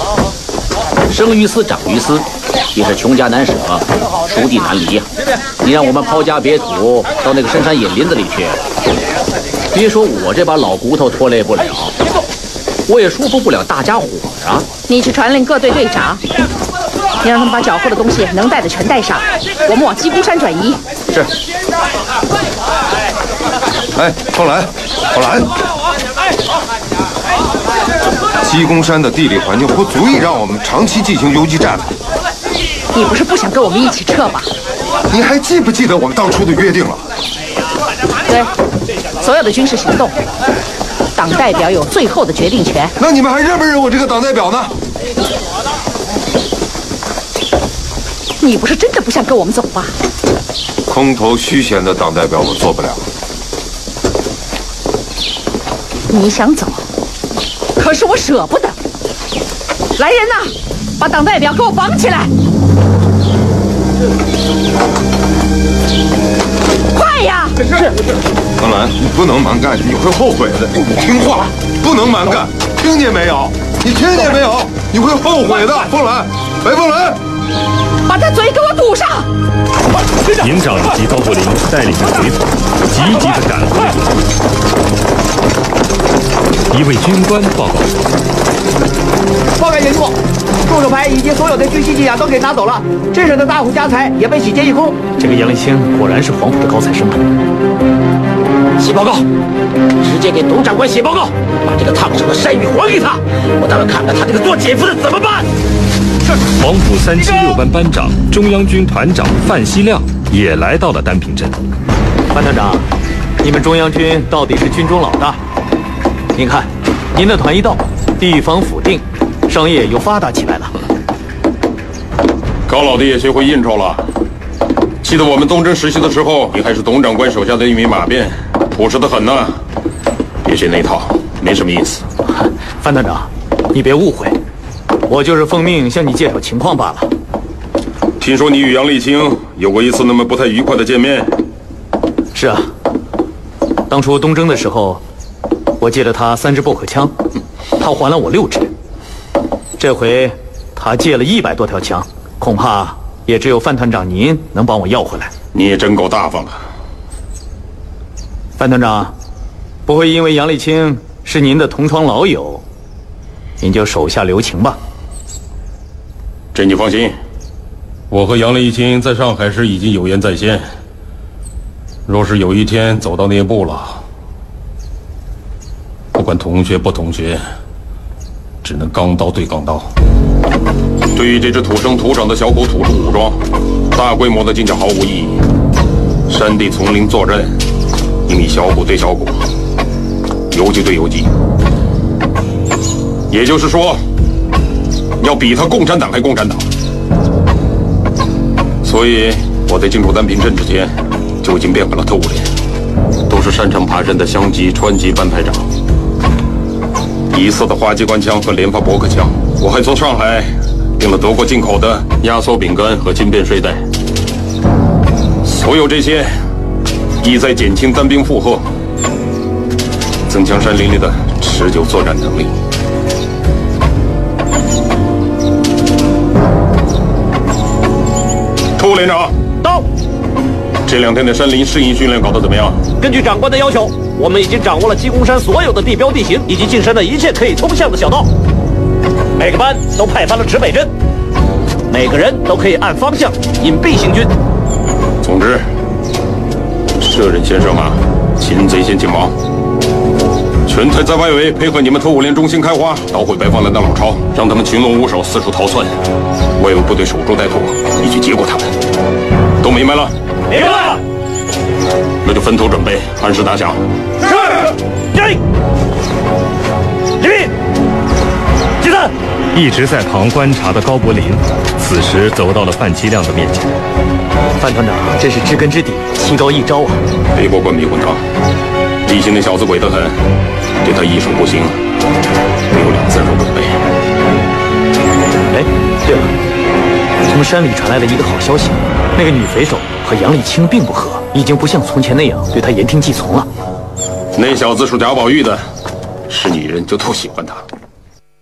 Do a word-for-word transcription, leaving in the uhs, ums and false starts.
生于斯，长于斯，也是穷家难舍，熟地难离呀。你让我们抛家别土，到那个深山野林子里去，别说我这把老骨头拖累不了，我也说服不了大家伙啊。 你去传令各队队长，你让他们把缴获的东西能带的全带上，我们往鸡公山转移。 是。 哎，凤兰，凤兰，鸡公山的地理环境不足以让我们长期进行游击战。 你不是不想跟我们一起撤吧？ 你还记不记得我们当初的约定了？ 对，所有的军事行动，党代表有最后的决定权。 那你们还认不认我这个党代表呢？ 你不是真的不想跟我们走吧？ 空头虚衔的党代表我做不了。 你想走，可是我舍不得。来人呐，把党代表给我绑起来！快呀！ 是是。凤兰，你不能蛮干，你会后悔的。你听话，不能蛮干，听见没有？你听见没有？你会后悔的，凤兰，白凤兰。 把他嘴给我堵上！ 营长以及高柏林带领着随从，急急地赶回来。一位军官报告说：“ 报告营部，助手排以及所有的军需伎俩都给拿走了，镇上的大户家财也被洗劫一空。 这个杨立清果然是黄埔的高材生啊！写报告，直接给董长官写报告，把这个烫手的山芋还给他，我倒要看看他这个做姐夫的怎么办。” 黄埔三七六班班长、中央军团长范希亮也来到了单平镇。 范团长，你们中央军到底是军中老大。您看，您的团一到，地方府定，商业又发达起来了。 高老弟也学会应酬了。记得我们东征实习的时候，你还是董长官手下的一名马便，朴实得很呢。别学那套，没什么意思。 范团长，你别误会。我就是奉命向你介绍情况罢了。 听说你与杨立清有过一次那么不太愉快的见面。 是啊，当初东征的时候，我借了他三支驳壳枪，他还了我六支。这回他借了一百多条枪，恐怕也只有范团长您能帮我要回来。 你也真够大方的。 范团长，不会因为杨立清是您的同窗老友，您就手下留情吧？ 这你放心，我和杨立清在上海时已经有言在先。若是有一天走到那一步了，不管同学不同学，只能钢刀对钢刀。对于这支土生土长的小股土著武装，大规模的进剿毫无意义。山地丛林作战，应以小股对小股，游击对游击。也就是说，要比他共产党还共产党。所以我在进入单平镇之前，就已经变换了特务连，都是擅长爬山的乡级、川级班排长。疑似的花机关枪和连发驳壳枪，我还从上海订了德国进口的压缩饼干和金边睡袋。所有这些，意在减轻单兵负荷，增强山林里的持久作战能力。副连长到。 这两天的山林适应训练搞得怎么样？ 根据长官的要求，我们已经掌握了鸡公山所有的地标地形以及进山的一切可以通向的小道。每个班都派发了指北针，每个人都可以按方向隐蔽行军。 总之，舍人先生啊，擒贼先擒王。全台在外围配合你们特务连中心开花，捣毁白凤兰的老巢，让他们群龙无首，四处逃窜。外围部队守株待兔，你去结果他们。都明白了？ 明白了。 那就分头准备，按时打响。 是。一。立命。集散。 一直在旁观察的高柏林，此时走到了范希亮的面前。 范团长真是知根知底，棋高一招啊！ 别给我灌迷魂汤。立清那小子鬼得很，对他一手不行，没有两三手准备。 哎，对了，从山里传来了一个好消息，那个女匪首和杨立清并不和，已经不像从前那样对他言听计从了。 那小子属贾宝玉的，是女人就都喜欢他。